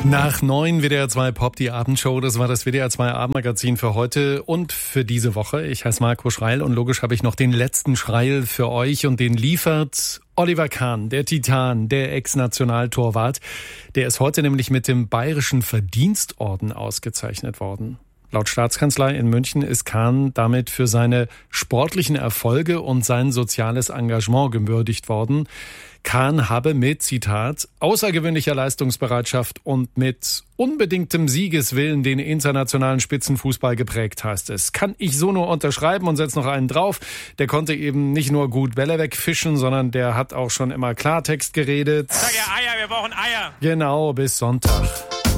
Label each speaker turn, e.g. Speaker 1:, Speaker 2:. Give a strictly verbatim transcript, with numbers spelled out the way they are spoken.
Speaker 1: Nach neun W D R zwei Pop, die Abendshow. Das war das W D R zwei Abendmagazin für heute und für diese Woche. Ich heiße Marco Schreil und logisch habe ich noch den letzten Schreil für euch und den liefert Oliver Kahn, der Titan, der Ex-Nationaltorwart. Der ist heute nämlich mit dem Bayerischen Verdienstorden ausgezeichnet worden. Laut Staatskanzlei in München ist Kahn damit für seine sportlichen Erfolge und sein soziales Engagement gewürdigt worden. Kahn habe mit, Zitat, außergewöhnlicher Leistungsbereitschaft und mit unbedingtem Siegeswillen den internationalen Spitzenfußball geprägt, heißt es. Kann ich so nur unterschreiben und setze noch einen drauf. Der konnte eben nicht nur gut Bälle wegfischen, sondern der hat auch schon immer Klartext geredet.
Speaker 2: Sag ja Eier, wir brauchen Eier.
Speaker 1: Genau, bis Sonntag.